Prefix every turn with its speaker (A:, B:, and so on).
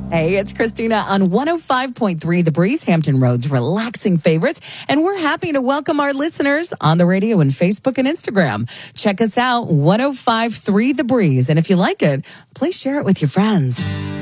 A: Hey, it's Christina on 105.3 The Breeze, Hampton Roads, relaxing favorites. And we're happy to welcome our listeners on the radio and Facebook and Instagram. Check us out, 105.3 The Breeze. And if you like it, please share it with your friends.